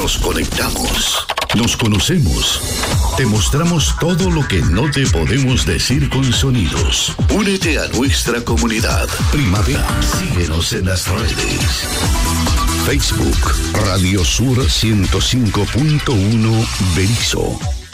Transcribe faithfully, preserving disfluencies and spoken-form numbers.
Nos conectamos. Nos conocemos. Te mostramos todo lo que no te podemos decir con sonidos. Únete a nuestra comunidad. Primavera. Síguenos en las redes. Facebook, Radio Sur ciento cinco punto uno Berisso.